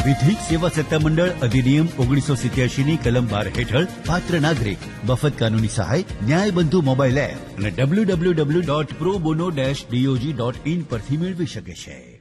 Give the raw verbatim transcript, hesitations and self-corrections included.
વિધિક સેવા સત્તામંડળ અધિનિયમ ઓગણીસો સિત્યાસી ની કલમ બાર હેઠળ પાત્ર નાગરિક મફત કાનૂની સહાય ન્યાય બંધુ મોબાઈલ એપ અને W W W dot pro Bono dash DOG dot in પરથી મેળવી શકે છે.